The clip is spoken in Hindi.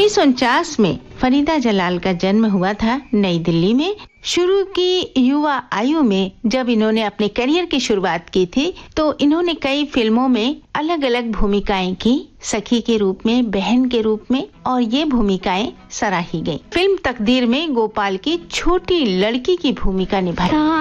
1949 में फरीदा जलाल का जन्म हुआ था नई दिल्ली में। शुरू की युवा आयु में जब इन्होंने अपने करियर की शुरुआत की थी तो इन्होंने कई फिल्मों में अलग अलग भूमिकाएं की, सखी के रूप में, बहन के रूप में, और ये भूमिकाएं सराही गईं। फिल्म तकदीर में गोपाल की छोटी लड़की की भूमिका निभाई।